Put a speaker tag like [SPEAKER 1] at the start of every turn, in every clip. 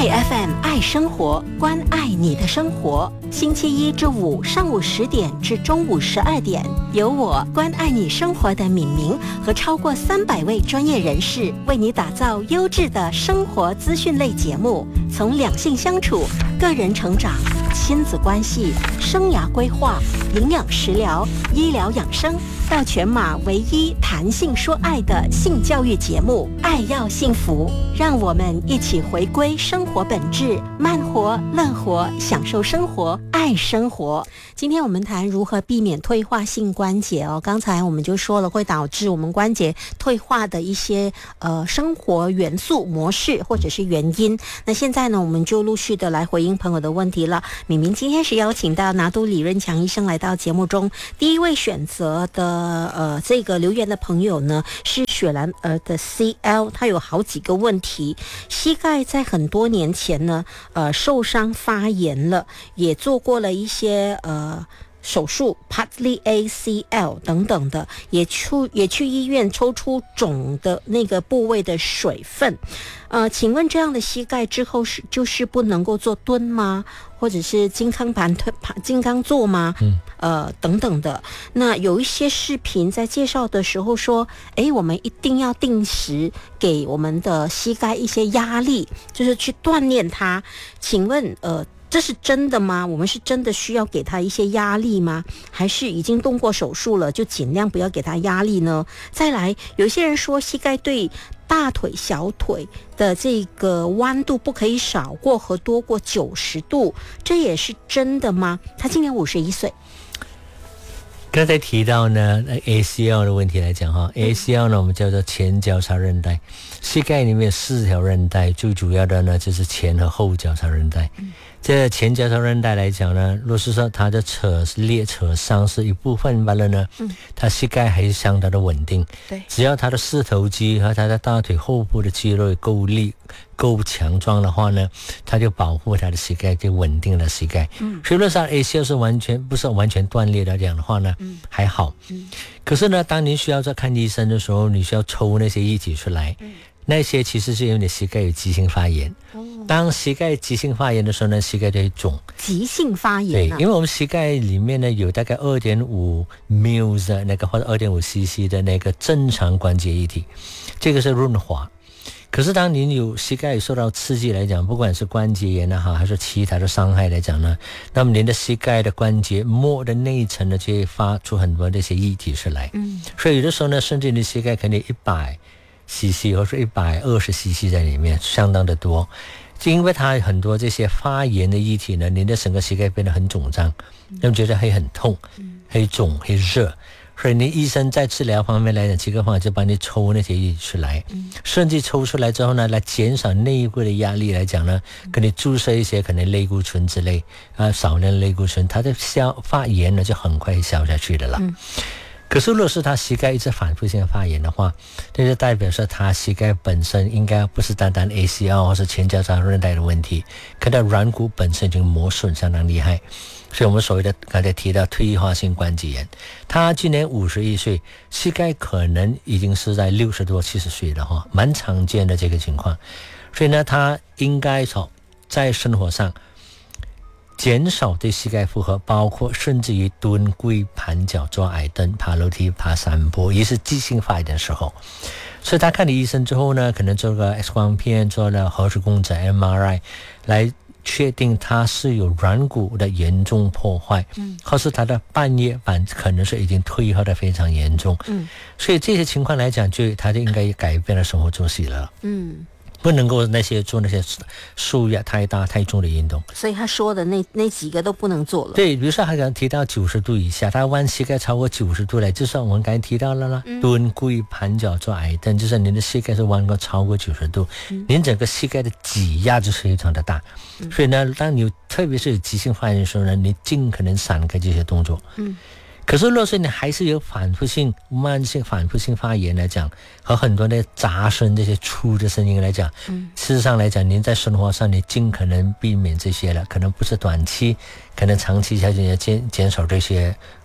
[SPEAKER 1] 爱 FM 爱生活，关爱你的生活。星期一至五上午10点至中午12点，由我关爱你生活的敏明和超过300位专业人士为你打造优质的生活资讯类节目，从两性相处、个人成长、亲子关系、生涯规划、营养食疗、医疗养生，到全马唯一谈性说爱的性教育节目《爱要幸福》，让我们一起回归生活本质，慢活、乐活，享受生活，爱生活。今天我们谈如何避免退化性关节哦。刚才我们就说了，会导致我们关节退化的一些生活元素模式或者是原因。那现在呢，我们就陆续的来回应朋友的问题了。敏明今天是邀请到拿督李润强医生来到节目中，第一位选择的这个留言的朋友呢是雪兰儿的 CL， 他有好几个问题。膝盖在很多年前呢受伤发炎了，也做过了一些手术 partly ACL 等等的，也去医院抽出肿的那个部位的水分。请问这样的膝盖之后就是不能够做蹲吗？或者是金刚坐吗？等等的。那有一些视频在介绍的时候说，我们一定要定时给我们的膝盖一些压力，就是去锻炼它。请问这是真的吗？我们是真的需要给他一些压力吗？还是已经动过手术了，就尽量不要给他压力呢？再来，有些人说膝盖对大腿、小腿的这个弯度不可以少过和多过90度，这也是真的吗？他今年51岁。
[SPEAKER 2] 刚才提到呢 ACL 的问题来讲哈，ACL 呢我们叫做前交叉韧带，膝盖里面4条韧带，最主要的呢就是前和后交叉韧带。这前交叉韧带来讲呢，若是说它的裂扯伤是一部分罢了呢，它膝盖还是相当的稳定。
[SPEAKER 1] 对，只
[SPEAKER 2] 要它的四头肌和它的大腿后部的肌肉够力、够强壮的话呢，它就保护它的膝盖，就稳定了膝盖。所以说上 ACL 是不是完全断裂的这样的话呢，还好。可是呢，当你需要在看医生的时候，你需要抽那些液体出来。那些其实是因为你膝盖有急性发炎。当膝盖急性发炎的时候呢，膝盖就会肿。
[SPEAKER 1] 急性发炎
[SPEAKER 2] 对，因为我们膝盖里面呢有大概 2.5 ml 的那个或者 2.5 cc 的那个正常关节液体，这个是润滑。可是当你有膝盖受到刺激来讲，不管是关节炎还是其他的伤害来讲呢，那么您的膝盖的关节膜的内层呢就会发出很多这些液体出来。所以有的时候呢，甚至你的膝盖可能100cc 或者120cc 在里面，相当的多。因为它很多这些发炎的液体呢，你的整个膝盖变得很肿胀，那么觉得会很痛、会肿、会热。所以你医生在治疗方面来讲，几个方法就帮你抽那些液体出来，甚至抽出来之后呢，来减少内部的压力来讲呢，给你注射一些可能类固醇之类少量类固醇，它的发炎呢就很快消下去的了。可是如果是他膝盖一直反复性发炎的话，这就代表说他膝盖本身应该不是单单 ACL 或是前交叉韧带的问题，可能软骨本身已经磨损相当厉害。所以我们所谓的刚才提到退化性关节炎，他今年51岁，膝盖可能已经是在60多70岁了哈，蛮常见的这个情况。所以呢，他应该在生活上减少对膝盖负荷，包括甚至于蹲、跪、盘脚、坐矮凳、爬楼梯、爬山坡，也是急性发炎的时候。所以他看了医生之后呢，可能做个 X 光片，做了核磁共振 MRI 来确定他是有软骨的严重破坏，或是他的半月板可能是已经退化的非常严重。所以这些情况来讲，他就应该改变了生活作息了。不能够做那些数量太大太重的运动。
[SPEAKER 1] 所以他说的那几个都不能做了。
[SPEAKER 2] 对，比如说他刚刚提到90度以下，他弯膝盖超过90度来，就是我们刚才提到了蹲、跪、盘脚、坐矮凳，就是您的膝盖是弯过超过90度，您整个膝盖的挤压就是非常的大。所以呢，当你特别是有急性发炎的时候呢，你尽可能闪开这些动作。可是若是你还是有慢性反复性发炎来讲，和很多的杂声这些粗的声音来讲，事实上来讲，您在生活上你尽可能避免这些了，可能不是短期，可能长期下去减少这些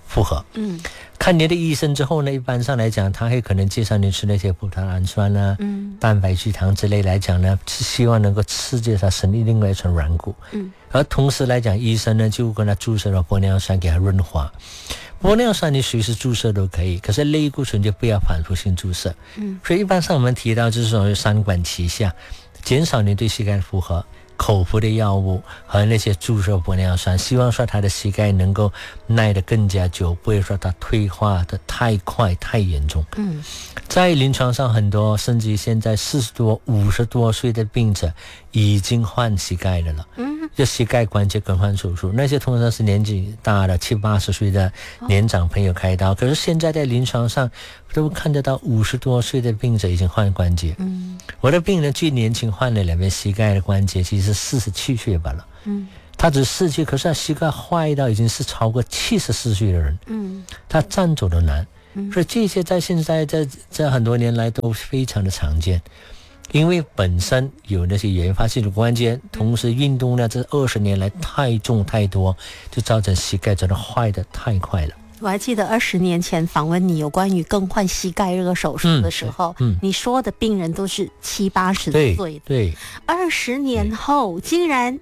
[SPEAKER 2] 复合。看你的医生之后呢，一般上来讲，他会可能介绍你吃那些葡萄氨酸啊、蛋白聚糖之类来讲呢，是希望能够刺激他身体另外一层软骨。而同时来讲，医生呢就跟他注射了玻尿酸给他润滑。玻尿酸你随时注射都可以，可是类固醇就不要反复性注射。所以一般上我们提到就是说三管齐下，减少你对膝盖的负荷。口服的药物和那些注射玻尿酸，希望说他的膝盖能够耐得更加久，不会说它退化的太快太严重。在临床上很多甚至于现在40多50多岁的病者已经换膝盖的了，就膝盖关节更换手术，那些通常是年纪大的70、80岁的年长朋友开刀，可是现在在临床上都看得到50多岁的病者已经换关节。我的病人最年轻换了2边膝盖的关节，其实是47岁罢了。他只是47岁，可是他膝盖坏到已经是超过74岁的人。他站走都难。所以这些在现在这很多年来都非常的常见，因为本身有那些原发性的关节，同时运动呢这20年来太重太多，就造成膝盖真的坏得太快了。
[SPEAKER 1] 我还记得20年前访问你有关于更换膝盖这个手术的时候，你说的病人都是70、80岁的。
[SPEAKER 2] 对
[SPEAKER 1] ，20年后竟然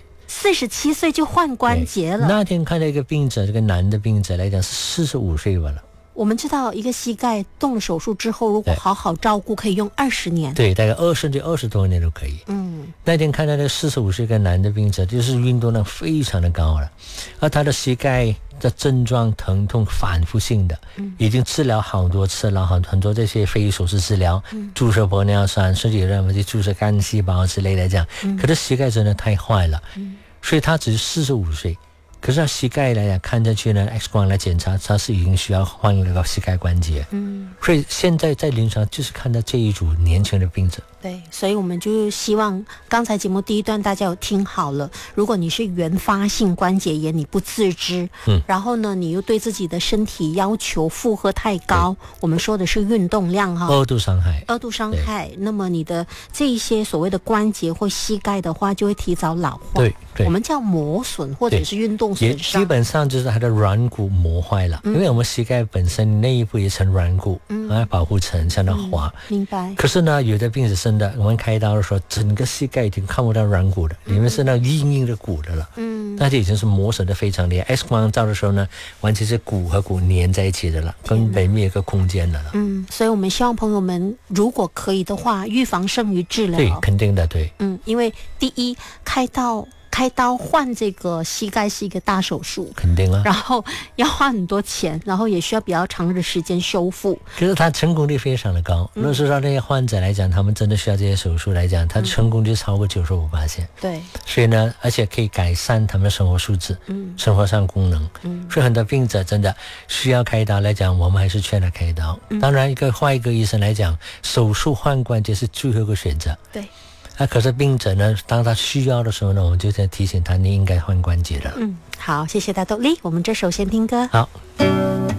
[SPEAKER 1] 47岁就换关节了。
[SPEAKER 2] 那天看到一个病者，这个男的病者来讲是45岁吧了。
[SPEAKER 1] 我们知道一个膝盖动了手术之后，如果好好照顾，可以用20年。
[SPEAKER 2] 对，大概20多年都可以。那天看到那个45岁一个男的病者，就是运动量非常的高了，而他的膝盖的症状疼痛反复性的，已经治疗好多次了，很多这些非手术治疗，注射玻尿酸，甚至有人去注射干细胞之类的这样，可是膝盖真的太坏了，所以他只是45岁。可是他膝盖来讲，看上去呢 ，X 光来检查，他是已经需要换那个膝盖关节。所以现在在临床就是看到这一组年轻的病者。
[SPEAKER 1] 对，所以我们就希望刚才节目第一段大家有听好了，如果你是原发性关节炎，你不自知，然后呢，你又对自己的身体要求负荷太高，我们说的是运动量哈，
[SPEAKER 2] 二度伤害，
[SPEAKER 1] 那么你的这一些所谓的关节或膝盖的话，就会提早老化。
[SPEAKER 2] 对，
[SPEAKER 1] 我们叫磨损或者是运动损伤，
[SPEAKER 2] 基本上就是它的软骨磨坏了，因为我们膝盖本身内部一层软骨，保护层相当滑。
[SPEAKER 1] 明白。
[SPEAKER 2] 可是呢，有的病人真的，我们开刀的时候，整个膝盖已经看不到软骨的，里面是那硬硬的骨的了。那就已经是磨损的非常厉害。X 光照的时候呢，完全是骨和骨粘在一起的了，根本没有一个空间的了。
[SPEAKER 1] 所以我们希望朋友们，如果可以的话，预防胜于治疗。
[SPEAKER 2] 对，肯定的，对。
[SPEAKER 1] 因为第一，开刀换这个膝盖是一个大手术，
[SPEAKER 2] 肯定啊，
[SPEAKER 1] 然后要花很多钱，然后也需要比较长的时间修复。
[SPEAKER 2] 可是它成功率非常的高。如果是让那些患者来讲，他们真的需要这些手术来讲，它成功率超过95%。
[SPEAKER 1] 对，
[SPEAKER 2] 所以呢，而且可以改善他们的生活素质，生活上功能。所以很多病者真的需要开刀来讲，我们还是劝他开刀。当然，换一个医生来讲，手术换关节是最后一个选择。
[SPEAKER 1] 对。
[SPEAKER 2] 可是病者呢，当他需要的时候呢，我们就在提醒他，你应该换关节了。
[SPEAKER 1] 好，谢谢大豆力，我们这首先听歌。
[SPEAKER 2] 好。